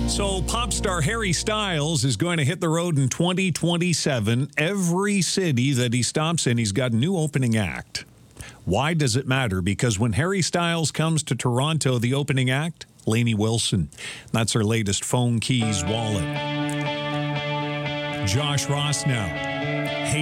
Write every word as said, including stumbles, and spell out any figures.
So, pop star Harry Styles is going to hit the road in twenty twenty-seven. Every city that he stops in, he's got a new opening act. Why does it matter? Because when Harry Styles comes to Toronto, the opening act, Lainey Wilson. That's her latest Phone Keys wallet. Josh Ross now.